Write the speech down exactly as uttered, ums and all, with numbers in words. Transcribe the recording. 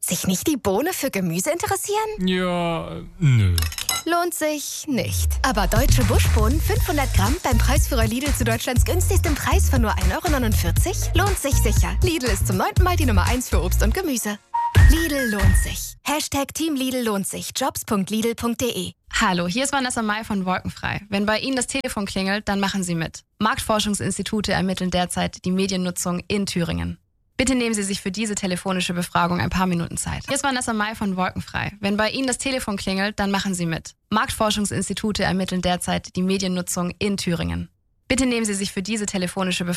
Sich nicht die Bohne für Gemüse interessieren? Ja, nö. Lohnt sich nicht. Aber deutsche Buschbohnen fünfhundert Gramm beim Preisführer Lidl zu Deutschlands günstigstem Preis von nur ein Euro neunundvierzig lohnt sich sicher. Lidl ist zum neunten Mal die Nummer eins für Obst und Gemüse. Lidl lohnt sich. Hashtag Team Lidl lohnt sich. jobs punkt lidl punkt de. Hallo, hier ist Vanessa Mai von Wolkenfrei. Wenn bei Ihnen das Telefon klingelt, dann machen Sie mit. Marktforschungsinstitute ermitteln derzeit die Mediennutzung in Thüringen. Bitte nehmen Sie sich für diese telefonische Befragung ein paar Minuten Zeit. Hier ist Vanessa Mai von Wolkenfrei. Wenn bei Ihnen das Telefon klingelt, dann machen Sie mit. Marktforschungsinstitute ermitteln derzeit die Mediennutzung in Thüringen. Bitte nehmen Sie sich für diese telefonische Befragung